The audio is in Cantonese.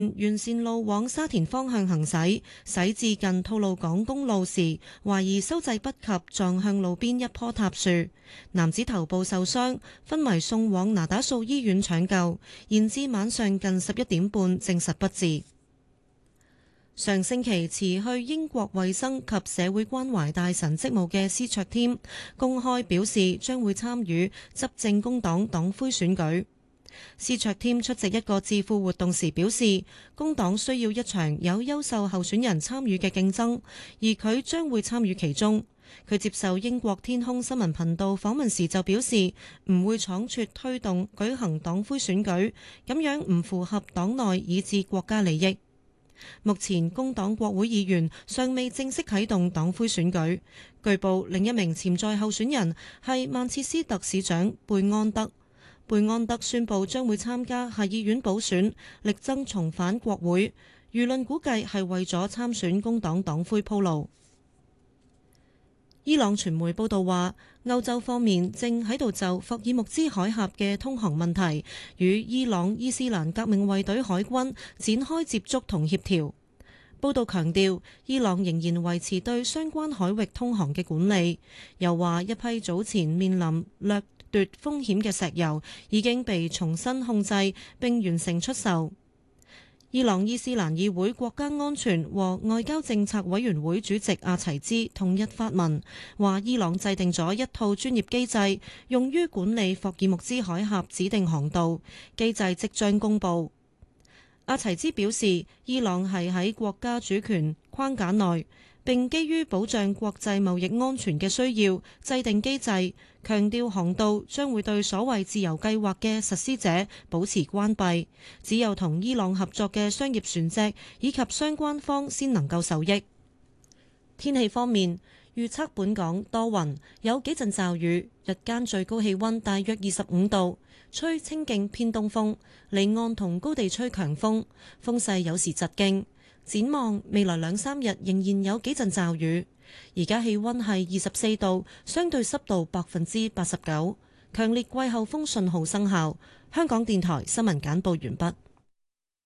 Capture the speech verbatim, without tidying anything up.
沿線路往沙田方向行駛，駛至近吐露港公路時，懷疑收掣不及，撞向路邊一棵塔樹。男子頭部受傷，昏迷送往那打素醫院搶救，延至晚上近十一點半證實不治。上星期辭去英國衛生及社會關懷大臣職務嘅施卓添，公開表示將會參與執政工黨黨魁選舉。施卓添出席一個智庫活動時表示，工黨需要一場有優秀候選人參與嘅競爭，而佢將會參與其中。佢接受英國天空新聞頻道訪問時就表示，唔會倉促推動舉行黨魁選舉，咁樣唔符合黨內以至國家利益。目前工黨國會議員尚未正式啟動黨魁選舉，據報另一名潛在候選人係曼徹斯特市長貝安德。貝安德宣布將會參加下議院補選，力爭重返國會。輿論估計係為咗參選工黨黨魁鋪路。伊朗傳媒報道話，歐洲方面正喺度就霍爾木茲海峽嘅通航問題，與伊朗伊斯蘭革命衛隊海軍展開接觸同協調。報道強調，伊朗仍然維持對相關海域通航嘅管理，又話一批早前面臨掠奪風險嘅石油已經被重新控制並完成出售。伊朗伊斯蘭議會國家安全和外交政策委員會主席阿齊茲同日發文，話伊朗制定咗一套專業機制，用於管理霍爾木茲海峽指定航道，機制即將公佈。阿齊茲表示，伊朗係喺國家主權框架內，並基於保障國際貿易安全嘅需要，制定機制，強調航道將會對所謂自由計劃嘅實施者保持關閉，只有同伊朗合作嘅商業船隻以及相關方先能夠受益。天氣方面，預測本港多雲，有幾陣驟雨，日間最高氣溫大約二十五度，吹清勁偏東風，離岸同高地吹強風，風勢有時疾勁。展望未來兩三日仍然有幾陣驟雨。而家氣溫係二十四度，相對濕度百分之八十九，強烈季候風信號生效。香港電台新聞簡報完畢。